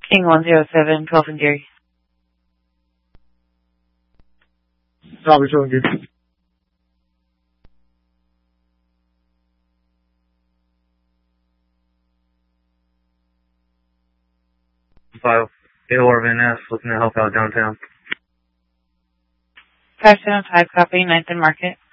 King 107, 12 and Jerry. Copy, showing you. File. AOR Van Ness, looking to help out downtown. 575, copy, 9th and Market.